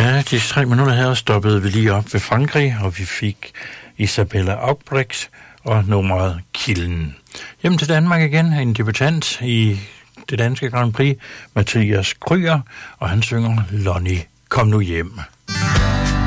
Ja, de 3 minutter her stoppede vi lige op ved Frankrig, og vi fik Isabella Aubrecht og nummeret Kilden. Hjem til Danmark igen, en debutant i det danske Grand Prix, Mathias Krüger, og han synger Lonnie, kom nu hjem.